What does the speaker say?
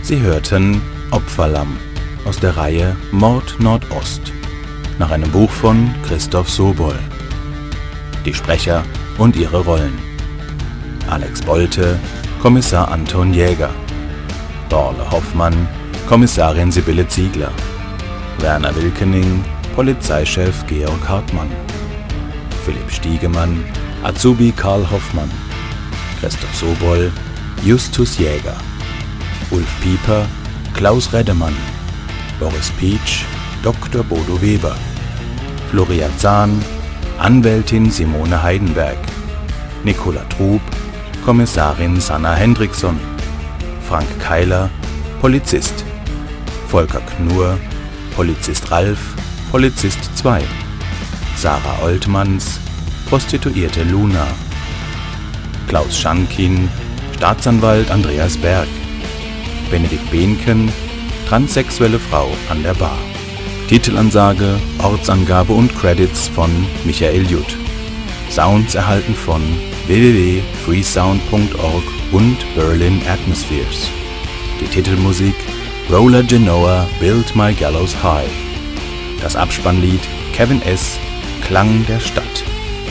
Sie hörten Opferlamm aus der Reihe Mord Nordost nach einem Buch von Christoph Sobol. Die Sprecher und ihre Rollen: Alex Bolte, Kommissar Anton Jäger; Dorle Hoffmann, Kommissarin Sibylle Ziegler; Werner Wilkening, Polizeichef Georg Hartmann; Philipp Stiegemann, Azubi Karl Hoffmann; Christoph Sobol, Justus Jäger; Ulf Pieper, Klaus Reddemann; Boris Pietsch, Dr. Bodo Weber; Floria Zahn, Anwältin Simone Heidenberg; Nicola Trub, Kommissarin Sanna Hendrickson; Frank Keiler, Polizist; Volker Knurr, Polizist Ralf, Polizist 2; Sarah Oltmanns, Prostituierte Luna; Klaus Schankin, Staatsanwalt Andreas Berg; Benedikt Behnken, transsexuelle Frau an der Bar. Titelansage, Ortsangabe und Credits von Michael Jutt. Sounds erhalten von www.freesound.org und Berlin Atmospheres. Die Titelmusik Roller Genoa Build My Gallows High. Das Abspannlied Kevin S. Klang der Stadt.